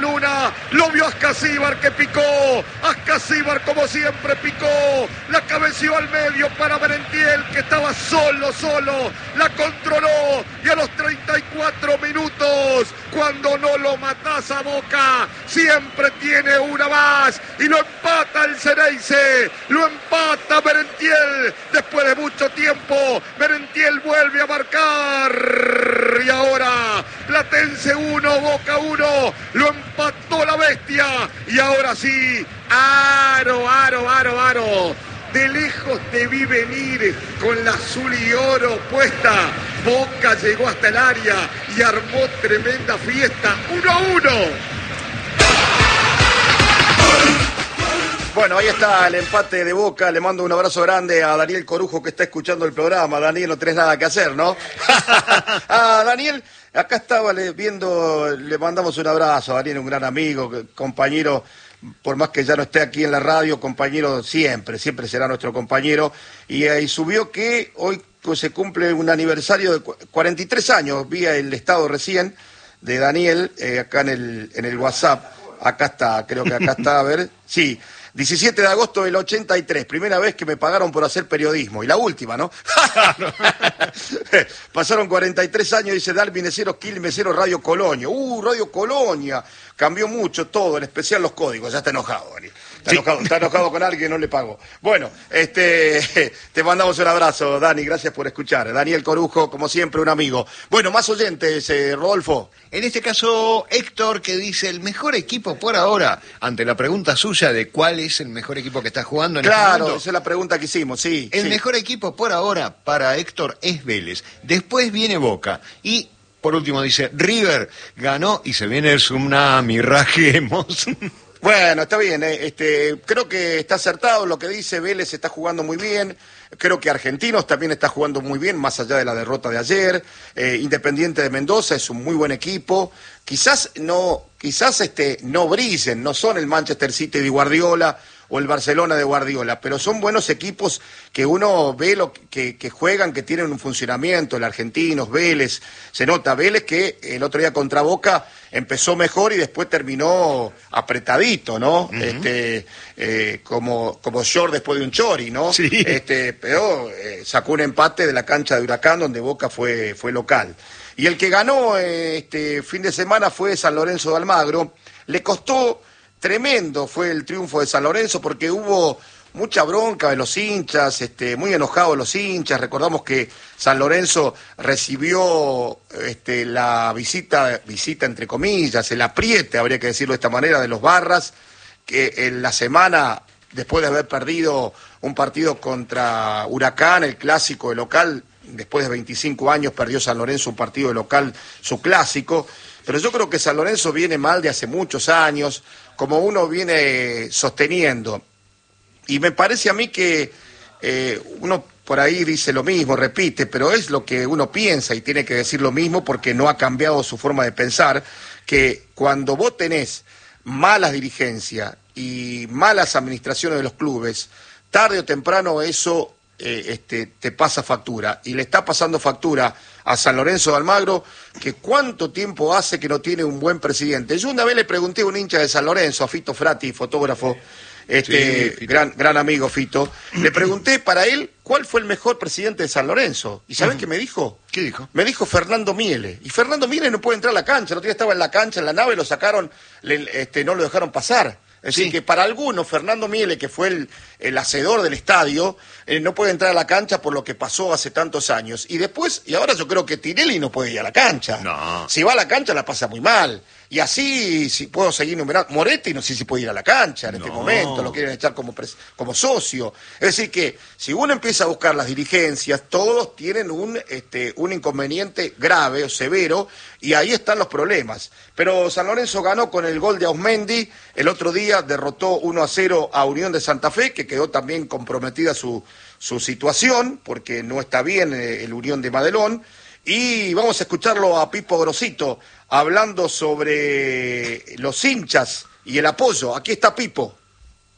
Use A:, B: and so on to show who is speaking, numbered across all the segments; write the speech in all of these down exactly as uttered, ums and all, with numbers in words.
A: Luna, lo vio Ascasíbar que picó, Ascasíbar como siempre picó, la cabeció al medio para Merentiel que estaba solo, solo, la controló y a los treinta y cuatro minutos, cuando no lo matás a Boca, siempre tiene una más y lo empata el Ceneice, lo empata Merentiel, después de mucho tiempo, Merentiel vuelve a marcar y ahora Platense uno, Boca uno, lo empató la bestia y ahora sí, aro, aro, aro, aro. De lejos te vi venir con la azul y oro puesta. Boca llegó hasta el área y armó tremenda fiesta. uno a uno.
B: Bueno, ahí está el empate de Boca. Le mando un abrazo grande a Daniel Corujo que está escuchando el programa. Daniel, no tenés nada que hacer, ¿no? Ah, Daniel, acá estaba viendo, le mandamos un abrazo a Daniel, un gran amigo, compañero. Por más que ya no esté aquí en la radio, compañero siempre, siempre será nuestro compañero. Y, eh, y subió que hoy pues, se cumple un aniversario de cuarenta y tres años, vi el estado recién de Daniel, eh, acá en el, en el WhatsApp. Acá está, creo que acá está, a ver, sí. diecisiete de agosto del ochenta y tres, primera vez que me pagaron por hacer periodismo. Y la última, ¿no? Pasaron cuarenta y tres años, dice Darwin Mesero, Quilmes Mesero, Radio Colonia. Uh, Radio Colonia. Cambió mucho todo, en especial los códigos. Ya está enojado, Dani. Está, sí. enojado, está enojado con alguien que no le pagó. Bueno, este, te mandamos un abrazo, Dani. Gracias por escuchar. Daniel Corujo, como siempre, un amigo. Bueno, más oyentes, eh, Rodolfo.
C: En este caso, Héctor, que dice el mejor equipo por ahora, ante la pregunta suya de cuál es el mejor equipo que está jugando en
B: claro,
C: este momento.
B: Claro, esa es la pregunta que hicimos, sí.
C: El
B: sí.
C: mejor equipo por ahora para Héctor es Vélez. Después viene Boca. Y, por último, dice, River ganó y se viene el tsunami, rajemos.
B: Bueno, está bien, eh, este, creo que está acertado lo que dice, Vélez está jugando muy bien, creo que Argentinos también está jugando muy bien, más allá de la derrota de ayer, eh, Independiente de Mendoza es un muy buen equipo, quizás no, quizás este, no brillen, no son el Manchester City de Guardiola o el Barcelona de Guardiola, pero son buenos equipos que uno ve lo que, que juegan, que tienen un funcionamiento, el Argentinos, Vélez, se nota, Vélez que el otro día contra Boca empezó mejor y después terminó apretadito, ¿no? Uh-huh. Este, eh, como, como short después de un chori, ¿no?
C: Sí.
B: Este, pero eh, sacó un empate de la cancha de Huracán donde Boca fue, fue local. Y el que ganó eh, este fin de semana fue San Lorenzo de Almagro, le costó tremendo fue el triunfo de San Lorenzo porque hubo mucha bronca de los hinchas, este, muy enojados los hinchas. Recordamos que San Lorenzo recibió este, la visita, visita entre comillas, el apriete, habría que decirlo de esta manera, de los Barras, que en la semana, después de haber perdido un partido contra Huracán, el clásico de local, después de veinticinco años perdió San Lorenzo un partido de local, su clásico. Pero yo creo que San Lorenzo viene mal de hace muchos años, como uno viene sosteniendo. Y me parece a mí que eh, uno por ahí dice lo mismo, repite, pero es lo que uno piensa y tiene que decir lo mismo porque no ha cambiado su forma de pensar, que cuando vos tenés malas dirigencias y malas administraciones de los clubes, tarde o temprano eso eh, este, te pasa factura. Y le está pasando factura a San Lorenzo de Almagro, que cuánto tiempo hace que no tiene un buen presidente. Yo una vez le pregunté a un hincha de San Lorenzo, a Fito Frati, fotógrafo, este sí, gran gran amigo Fito, le pregunté para él cuál fue el mejor presidente de San Lorenzo. ¿Y sabés uh-huh. qué me dijo?
C: ¿Qué dijo?
B: Me dijo Fernando Miele. Y Fernando Miele no puede entrar a la cancha. El otro día estaba en la cancha, en la nave, lo sacaron, le, este, no lo dejaron pasar. Es decir, sí. que para algunos, Fernando Miele, que fue el, el hacedor del estadio, eh, no puede entrar a la cancha por lo que pasó hace tantos años. Y después, y ahora yo creo que Tinelli no puede ir a la cancha.
C: No.
B: Si va a la cancha la pasa muy mal. Y así, si puedo seguir numerando, Moretti no sé si puede ir a la cancha en no. este momento, lo quieren echar como, pres, como socio. Es decir que, si uno empieza a buscar las dirigencias, todos tienen un, este, un inconveniente grave o severo, y ahí están los problemas. Pero San Lorenzo ganó con el gol de Ausmendi, el otro día derrotó uno a cero a Unión de Santa Fe, que quedó también comprometida su, su situación, porque no está bien el Unión de Madelón. Y vamos a escucharlo a Pipo Grosito hablando sobre los hinchas y el apoyo. Aquí está Pipo.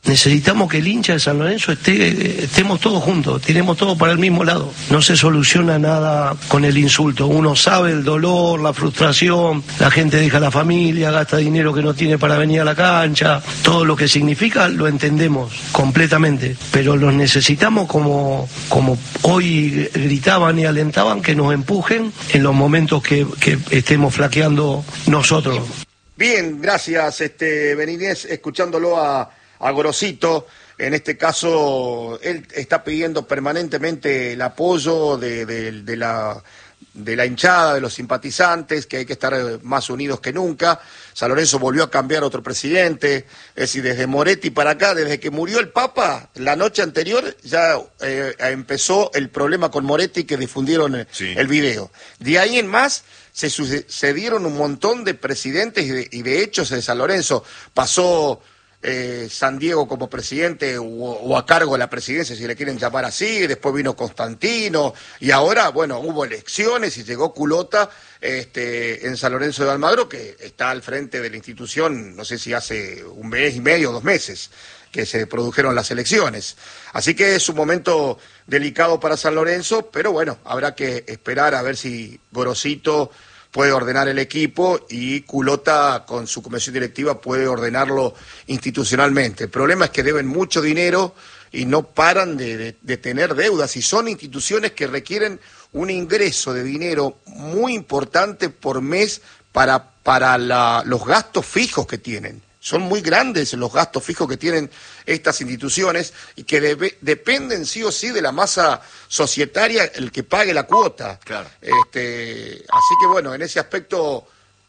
D: Necesitamos que el hincha de San Lorenzo esté, estemos todos juntos, tiremos todos para el mismo lado. No se soluciona nada con el insulto. Uno sabe el dolor, la frustración, la gente deja la familia, gasta dinero que no tiene para venir a la cancha. Todo lo que significa lo entendemos completamente, pero los necesitamos como, como hoy gritaban y alentaban, que nos empujen en los momentos que, que estemos flaqueando nosotros.
B: Bien, gracias, este, Benítez, escuchándolo a... a Gorosito. En este caso, él está pidiendo permanentemente el apoyo de, de, de, la, de la hinchada, de los simpatizantes, que hay que estar más unidos que nunca. San Lorenzo volvió a cambiar otro presidente, es decir, desde Moretti para acá, desde que murió el Papa, la noche anterior ya eh, empezó el problema con Moretti, que difundieron el, sí. el video. De ahí en más se sucedieron un montón de presidentes y de, y de hechos de San Lorenzo. Pasó Eh, San Diego como presidente o, o a cargo de la presidencia, si le quieren llamar así, después vino Constantino y ahora, bueno, hubo elecciones y llegó Culota este, en San Lorenzo de Almagro, que está al frente de la institución, no sé si hace un mes y medio o dos meses que se produjeron las elecciones. Así que es un momento delicado para San Lorenzo, pero bueno, habrá que esperar a ver si Gorosito puede ordenar el equipo y Culota con su comisión directiva puede ordenarlo institucionalmente. El problema es que deben mucho dinero y no paran de, de, de tener deudas, y son instituciones que requieren un ingreso de dinero muy importante por mes para, para la, los gastos fijos que tienen. Son muy grandes los gastos fijos que tienen estas instituciones y que debe, dependen sí o sí de la masa societaria el que pague la cuota.
C: Claro.
B: Este, así que bueno, en ese aspecto,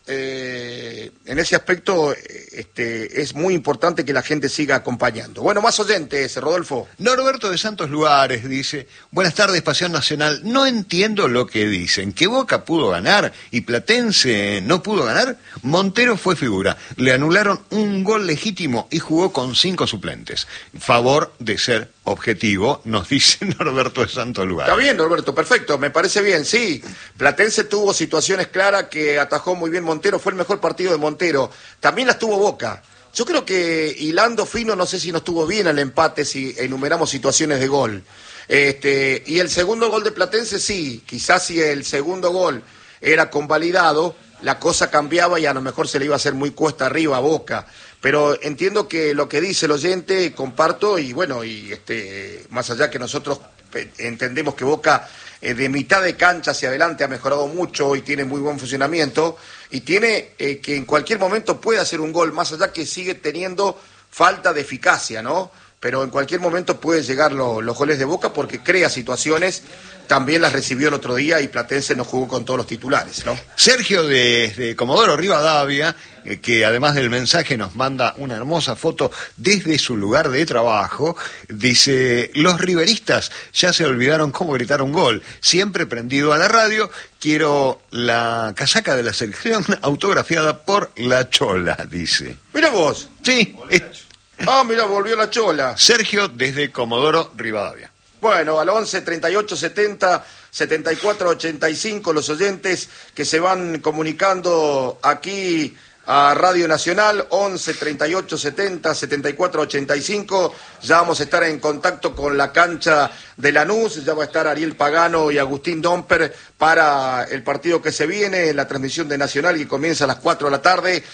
B: eh, en ese aspecto este, es muy importante que la gente siga acompañando. Bueno, más oyentes, Rodolfo.
C: Norberto de Santos Lugares dice: buenas tardes, Pasión Nacional. No entiendo lo que dicen, que Boca pudo ganar y Platense no pudo ganar. Montero fue figura, le anularon un gol legítimo y jugó con cinco suplentes. Favor de ser objetivo, nos dice Norberto de Santos Lugares.
B: Está bien, Norberto, perfecto, me parece bien, sí. Platense tuvo situaciones claras que atajó muy bien Montero, fue el mejor partido de Montero. También las tuvo Boca. Yo creo que hilando fino, no sé si no estuvo bien el empate si enumeramos situaciones de gol. Este, y el segundo gol de Platense, sí, quizás si el segundo gol era convalidado, la cosa cambiaba y a lo mejor se le iba a hacer muy cuesta arriba a Boca. Pero entiendo que lo que dice el oyente, comparto, y bueno, y este, más allá que nosotros entendemos que Boca eh, de mitad de cancha hacia adelante ha mejorado mucho y tiene muy buen funcionamiento, y tiene eh, que en cualquier momento puede hacer un gol, más allá que sigue teniendo falta de eficacia, ¿no? Pero en cualquier momento puede llegar lo, los goles de Boca porque crea situaciones. También las recibió el otro día y Platense no jugó con todos los titulares, ¿no?
C: Sergio de Comodoro Rivadavia, eh, que además del mensaje nos manda una hermosa foto desde su lugar de trabajo, dice: los riveristas ya se olvidaron cómo gritar un gol. Siempre prendido a la radio, quiero la casaca de la selección autografiada por La Chola, dice.
B: Mira vos.
C: Sí. Es...
B: Ah, mira, volvió La Chola.
C: Sergio desde Comodoro Rivadavia.
B: Bueno, al once, treinta y ocho, setenta, setenta y cuatro, ochenta y cinco, los oyentes que se van comunicando aquí a Radio Nacional, once, treinta y ocho, setenta, setenta y cuatro, ochenta y cinco. Ya vamos a estar en contacto con la cancha de Lanús, ya va a estar Ariel Pagano y Agustín Domper para el partido que se viene, la transmisión de Nacional que comienza a las cuatro de la tarde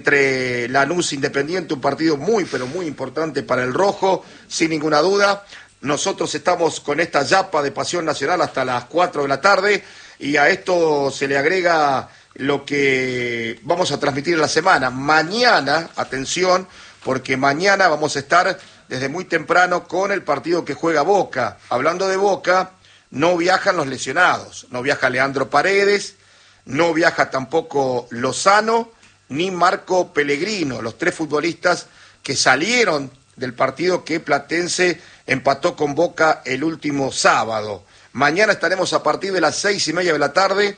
B: entre Lanús Independiente, un partido muy, pero muy importante para el rojo, sin ninguna duda. Nosotros estamos con esta yapa de Pasión Nacional hasta las cuatro de la tarde y a esto se le agrega lo que vamos a transmitir en la semana. Mañana, atención, porque mañana vamos a estar desde muy temprano con el partido que juega Boca. Hablando de Boca, no viajan los lesionados, no viaja Leandro Paredes, no viaja tampoco Lozano ni Marco Pellegrino, los tres futbolistas que salieron del partido que Platense empató con Boca el último sábado. Mañana estaremos a partir de las seis y media de la tarde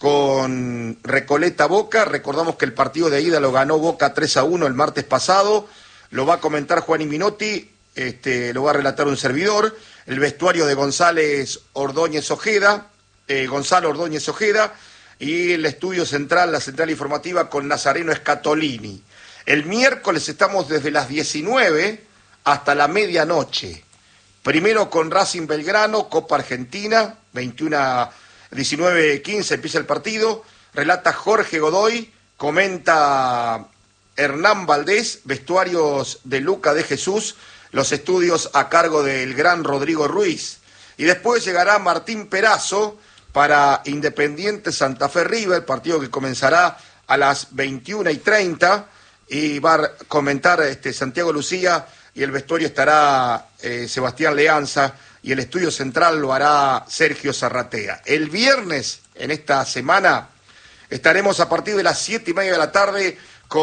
B: con Recoleta Boca. Recordamos que el partido de ida lo ganó Boca tres a uno el martes pasado. Lo va a comentar Juan Minotti, este, lo va a relatar un servidor. El vestuario de González Ordóñez Ojeda, eh, Gonzalo Ordóñez Ojeda, y el estudio central, la central informativa con Nazareno Scatolini. El miércoles estamos desde las diecinueve hasta la medianoche. Primero con Racing Belgrano, Copa Argentina, veintiuno, diecinueve quince empieza el partido. Relata Jorge Godoy, comenta Hernán Valdés, vestuarios de Luca de Jesús, los estudios a cargo del gran Rodrigo Ruiz. Y después llegará Martín Perazo para Independiente Santa Fe River, partido que comenzará a las veintiuna y treinta, y va a comentar este, Santiago Lucía, y el vestuario estará eh, Sebastián Leanza, y el estudio central lo hará Sergio Zarratea. El viernes, en esta semana, estaremos a partir de las siete y media de la tarde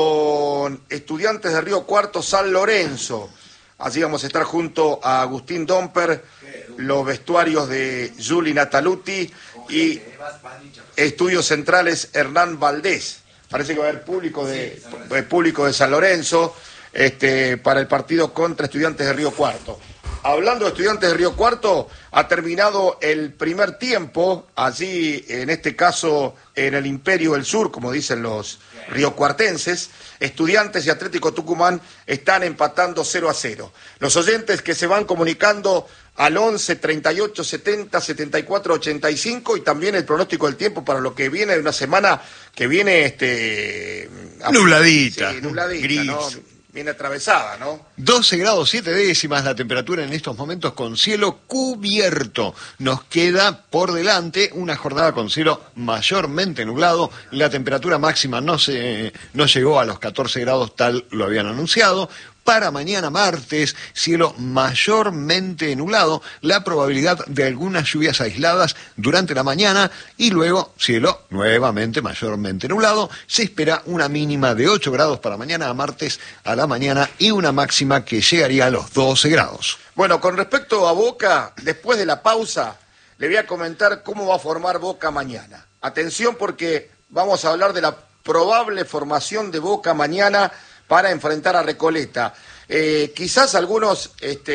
B: con Estudiantes de Río Cuarto San Lorenzo. Allí vamos a estar junto a Agustín Domper, los vestuarios de Juli Nataluti y estudios centrales Hernán Valdés. Parece que va a haber público de, de público de San Lorenzo este, para el partido contra Estudiantes de Río Cuarto. Hablando de Estudiantes de Río Cuarto, ha terminado el primer tiempo, allí en este caso en el Imperio del Sur, como dicen los riocuartenses. Estudiantes y Atlético Tucumán están empatando cero a cero. Los oyentes que se van comunicando al once, treinta y ocho, setenta, setenta y cuatro, ochenta y cinco, y también el pronóstico del tiempo para lo que viene de una semana que viene este
C: nubladita,
B: sí, nubladita,
C: gris.
B: ¿no? Viene atravesada, ¿no?
C: doce grados siete décimas la temperatura en estos momentos con cielo cubierto. Nos queda por delante una jornada con cielo mayormente nublado. La temperatura máxima no se no llegó a los catorce grados, tal lo habían anunciado. Para mañana martes, cielo mayormente nublado, la probabilidad de algunas lluvias aisladas durante la mañana y luego cielo nuevamente mayormente nublado. Se espera una mínima de ocho grados para mañana martes a la mañana y una máxima que llegaría a los doce grados.
B: Bueno, con respecto a Boca, después de la pausa, le voy a comentar cómo va a formar Boca mañana. Atención porque vamos a hablar de la probable formación de Boca mañana para enfrentar a Recoleta. Eh, quizás algunos,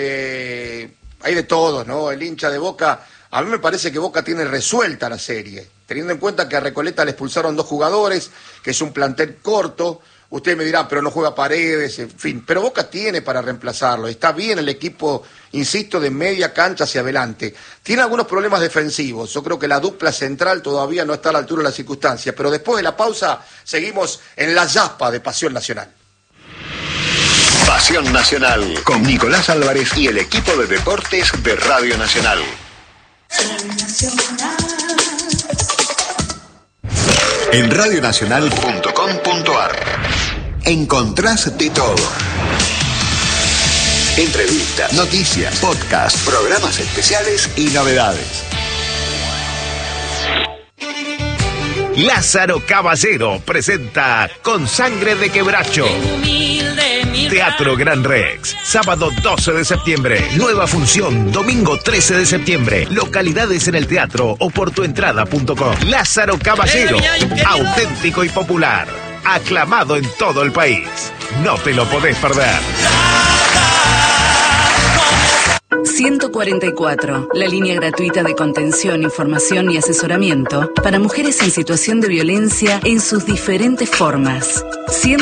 B: este, hay de todos, ¿no? El hincha de Boca, a mí me parece que Boca tiene resuelta la serie, teniendo en cuenta que a Recoleta le expulsaron dos jugadores, que es un plantel corto. Usted me dirá, pero no juega Paredes, en fin. Pero Boca tiene para reemplazarlo. Está bien el equipo, insisto, de media cancha hacia adelante. Tiene algunos problemas defensivos. Yo creo que la dupla central todavía no está a la altura de las circunstancias. Pero después de la pausa, seguimos en la yaspa de Pasión Nacional.
C: Pasión Nacional, con Nicolás Álvarez y el equipo de deportes de Radio Nacional. En radionacional punto com punto ar encontrás de todo. Entrevistas, noticias, podcast, programas especiales y novedades.
E: Lázaro Caballero presenta Con Sangre de Quebracho. Teatro Gran Rex, sábado doce de septiembre. Nueva función, domingo trece de septiembre. Localidades en el teatro o por tuentrada punto com. Lázaro Caballero, auténtico y popular. Aclamado en todo el país. No te lo podés perder.
F: ciento cuarenta y cuatro, la línea gratuita de contención, información y asesoramiento para mujeres en situación de violencia en sus diferentes formas. ciento